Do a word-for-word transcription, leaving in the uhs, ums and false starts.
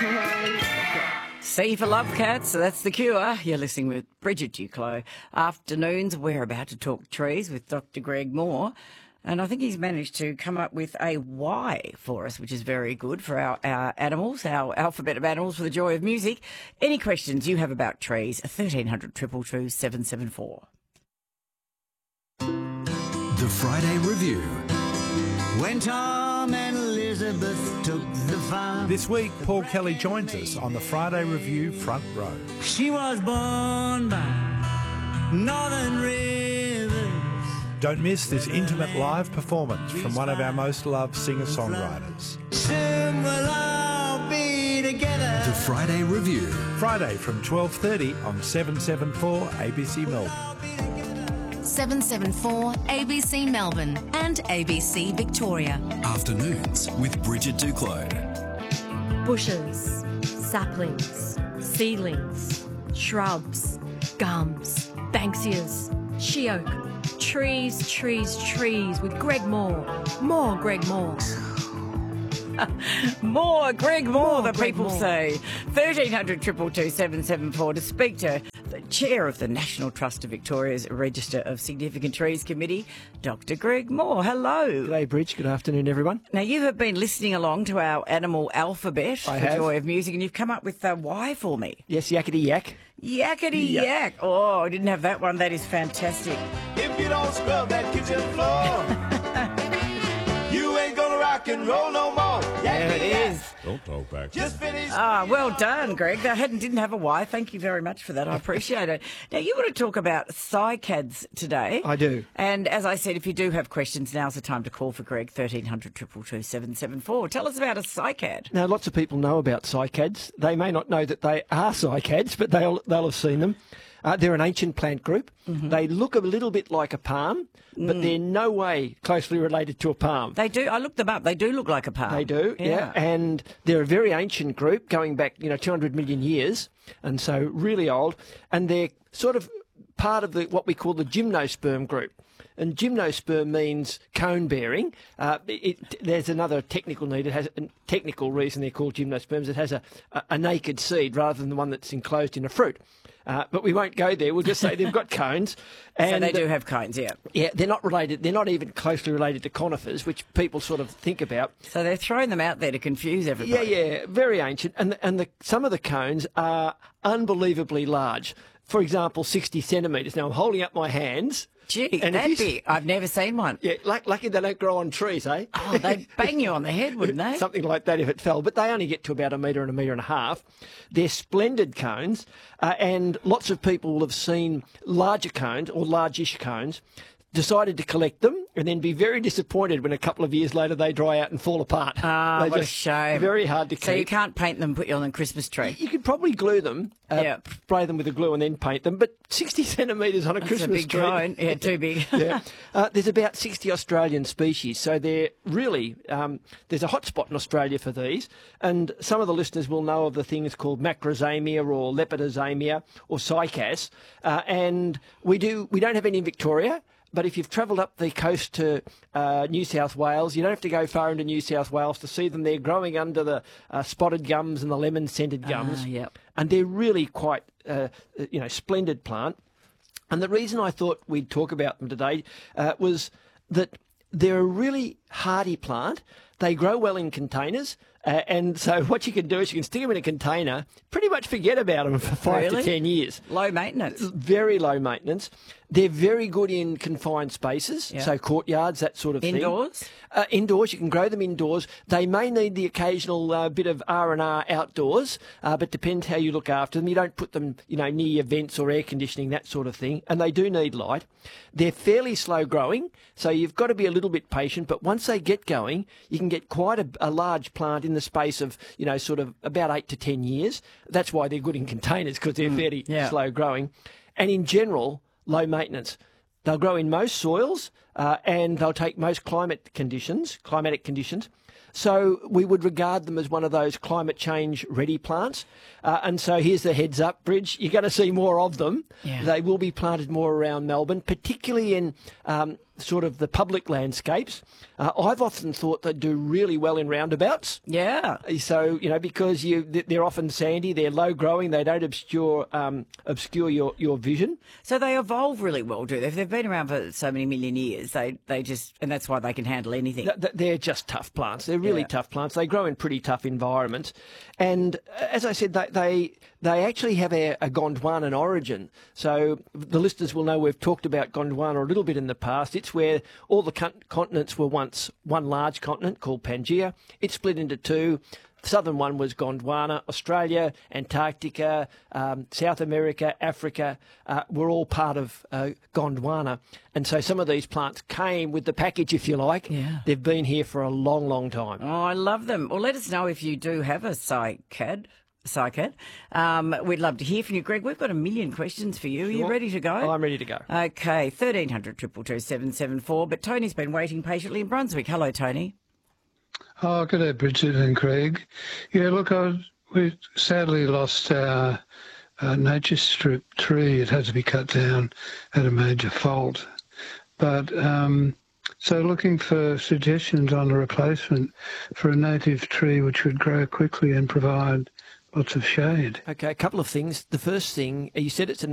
C for Love Cats, so that's The Cure. You're listening with Bridget Duclos. Afternoons, we're about to talk trees with Doctor Greg Moore. And I think he's managed to come up with a Y for us, which is very good for our, our animals, our alphabet of animals for the joy of music. Any questions you have about trees, thirteen hundred, two two two, seven seven four. The Friday Review. When Tom and Elizabeth took the farm. This week, Paul Kelly joins us on the Friday Review front row. She was born by Northern Rivers. Don't miss this intimate live performance from one of our most loved singer-songwriters. Soon we'll all be together. The Friday Review. Friday from twelve thirty on seven seven four A B C Melbourne. seven seven four A B C Melbourne and A B C Victoria. Afternoons with Bridget Duclos. Bushes, saplings, seedlings, shrubs, gums, banksias, she oak, trees, trees, trees with Greg Moore. More Greg Moore. More Greg Moore, More the Greg people Moore. say. thirteen hundred, two two two, seven seven four to speak to the chair of the National Trust of Victoria's Register of Significant Trees Committee, Doctor Greg Moore. Hello. G'day, Bridge. Good afternoon, everyone. Now, you have been listening along to our animal alphabet I for have. Joy of Music, and you've come up with a Y for me. Yes, yakety yak. Yakety Yeah. yak. Oh, I didn't have that one. That is fantastic. If you don't scrub that kitchen floor, you ain't gonna rock and roll no more. There it is. Don't talk back. Just finish. Ah, well done, Greg. I hadn't, didn't have a Y. Thank you very much for that. I appreciate it. Now, you want to talk about cycads today. I do. And as I said, if you do have questions, now's the time to call for Greg, thirteen hundred, two two two, seven seven four. Tell us about a cycad. Now, lots of people know about cycads. They may not know that they are cycads, but they'll, they'll have seen them. Uh, they're an ancient plant group. Mm-hmm. They look a little bit like a palm, but mm. they're no way closely related to a palm. They do. I looked them up. They do look like a palm. They do, yeah. yeah. And they're a very ancient group going back, you know, two hundred million years, and so really old. And they're sort of part of the what we call the gymnosperm group. And gymnosperm means cone-bearing. Uh, it, it, there's another technical need. It has a technical reason they're called gymnosperms. It has a, a, a naked seed rather than the one that's enclosed in a fruit. Uh, but we won't go there. We'll just say they've got cones. And so they do have cones, yeah. Yeah, they're not related. They're not even closely related to conifers, which people sort of think about. So they're throwing them out there to confuse everybody. Yeah, yeah, very ancient. And and the, some of the cones are unbelievably large. For example, sixty centimetres. Now, I'm holding up my hands. Gee, and that you, big. I've never seen one. Yeah, luck, lucky they don't grow on trees, eh? Oh, they'd bang you on the head, wouldn't they? Something like that if it fell. But they only get to about a metre and a metre and a half. They're splendid cones, uh, and lots of people will have seen larger cones or largish cones, decided to collect them, and then be very disappointed when a couple of years later they dry out and fall apart. Ah, They're what a just shame. Very hard to keep. So you can't paint them and put you on the Christmas tree? You could probably glue them, uh, yeah. spray them with a glue and then paint them, but sixty centimetres on a That's Christmas a big tree. cone. Yeah, too big. yeah. Uh, there's about sixty Australian species, so they're really, um, there's a hot spot in Australia for these, and some of the listeners will know of the things called macrozamia or lepidozamia or cycas, uh, and we do we don't have any in Victoria. But if you've travelled up the coast to uh, New South Wales, you don't have to go far into New South Wales to see them. They're growing under the uh, spotted gums and the lemon-scented gums. Ah, yep. And they're really quite, uh, you know, splendid plant. And the reason I thought we'd talk about them today uh, was that they're a really hardy plant. They grow well in containers. Uh, and so what you can do is you can stick them in a container, pretty much forget about them for five Really? to ten years. Low maintenance. Very low maintenance. They're very good in confined spaces, Yeah. so courtyards, that sort of Indoors? thing. Uh, indoors, you can grow them indoors. They may need the occasional uh, bit of R and R outdoors, uh, but depends how you look after them. You don't put them, you know, near your vents or air conditioning, that sort of thing. And they do need light. They're fairly slow growing, so you've got to be a little bit patient. But once they get going, you can get quite a, a large plant in the space of, you know, sort of about eight to ten years. That's why they're good in containers, because they're fairly yeah. slow growing. And in general, low maintenance. They'll grow in most soils uh, and they'll take most climate conditions, climatic conditions. So we would regard them as one of those climate change ready plants. Uh, and so here's the heads up, Bridge. You're going to see more of them. Yeah. They will be planted more around Melbourne, particularly in um, sort of the public landscapes. Uh, I've often thought they do really well in roundabouts. Yeah. So, you know, because you they're often sandy, they're low growing, they don't obscure um, obscure your, your vision. So they evolve really well, do they? If they've been around for so many million years, they, they just, and that's why they can handle anything. Th- th- They're just tough plants. They're really Yeah. tough plants. They grow in pretty tough environments. And uh, as I said, they they, they actually have a, a Gondwanan origin. So the listeners will know we've talked about Gondwana a little bit in the past. It's where all the con- continents were once one large continent called Pangaea. It split into two. The southern one was Gondwana. Australia, Antarctica, um, South America, Africa uh, were all part of uh, Gondwana. And so some of these plants came with the package, if you like. Yeah. They've been here for a long, long time. Oh, I love them. Well, let us know if you do have a cycad. Cycad. Um, we'd love to hear from you, Greg. We've got a million questions for you. Are you Sure. ready to go? I'm ready to go. Okay, thirteen hundred, two two two, seven seven four. But Tony's been waiting patiently in Brunswick. Hello, Tony. Oh, good day, Bridget and Craig. Yeah, look, I was, we sadly lost our, our nature strip tree. It had to be cut down at a major fault. But um, so looking for suggestions on a replacement for a native tree which would grow quickly and provide lots of shade. Okay, a couple of things. The first thing, you said it's a